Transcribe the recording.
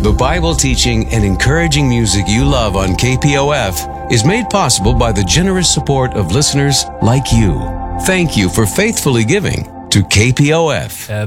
The Bible teaching and encouraging music you love on KPOF is made possible by the generous support of listeners like you. Thank you for faithfully giving to KPOF.